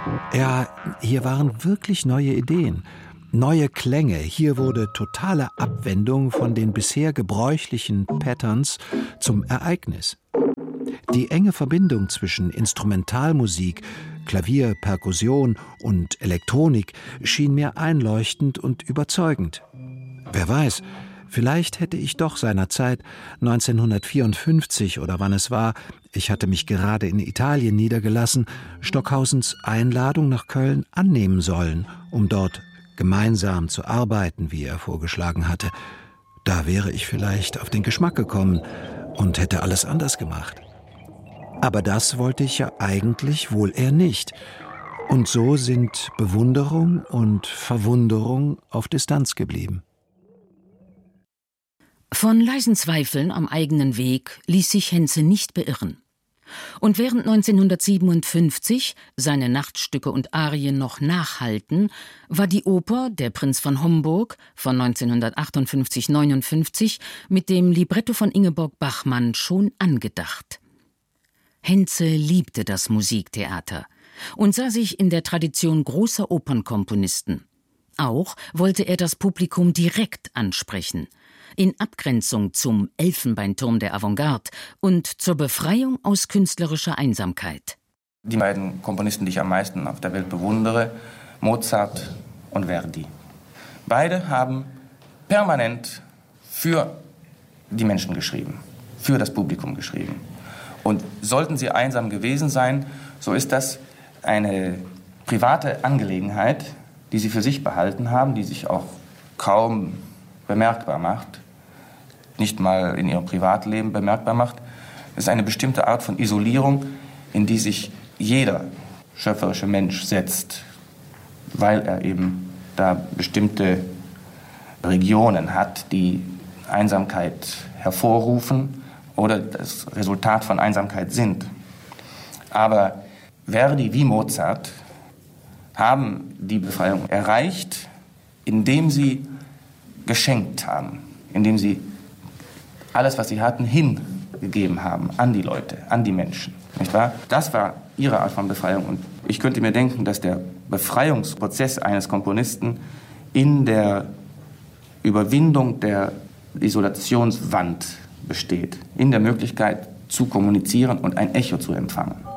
Ja, hier waren wirklich neue Ideen, neue Klänge. Hier wurde totale Abwendung von den bisher gebräuchlichen Patterns zum Ereignis. Die enge Verbindung zwischen Instrumentalmusik, Klavier, Perkussion und Elektronik schien mir einleuchtend und überzeugend. Wer weiß, vielleicht hätte ich doch seinerzeit 1954 oder wann es war, ich hatte mich gerade in Italien niedergelassen, Stockhausens Einladung nach Köln annehmen sollen, um dort gemeinsam zu arbeiten, wie er vorgeschlagen hatte. Da wäre ich vielleicht auf den Geschmack gekommen und hätte alles anders gemacht. Aber das wollte ich ja eigentlich wohl eher nicht. Und so sind Bewunderung und Verwunderung auf Distanz geblieben. Von leisen Zweifeln am eigenen Weg ließ sich Henze nicht beirren. Und während 1957 seine Nachtstücke und Arien noch nachhalten, war die Oper Der Prinz von Homburg von 1958/59 mit dem Libretto von Ingeborg Bachmann schon angedacht. Henze liebte das Musiktheater und sah sich in der Tradition großer Opernkomponisten. Auch wollte er das Publikum direkt ansprechen, in Abgrenzung zum Elfenbeinturm der Avantgarde und zur Befreiung aus künstlerischer Einsamkeit. Die beiden Komponisten, die ich am meisten auf der Welt bewundere, Mozart und Verdi. Beide haben permanent für die Menschen geschrieben, für das Publikum geschrieben. Und sollten sie einsam gewesen sein, so ist das eine private Angelegenheit, die sie für sich behalten haben, die sich auch kaum bemerkbar macht, nicht mal in ihrem Privatleben bemerkbar macht. Es ist eine bestimmte Art von Isolierung, in die sich jeder schöpferische Mensch setzt, weil er eben da bestimmte Regionen hat, die Einsamkeit hervorrufen oder das Resultat von Einsamkeit sind. Aber Verdi wie Mozart haben die Befreiung erreicht, indem sie geschenkt haben, indem sie alles, was sie hatten, hingegeben haben an die Leute, an die Menschen. Nicht wahr? Das war ihre Art von Befreiung. Und ich könnte mir denken, dass der Befreiungsprozess eines Komponisten in der Überwindung der Isolationswand besteht, in der Möglichkeit zu kommunizieren und ein Echo zu empfangen.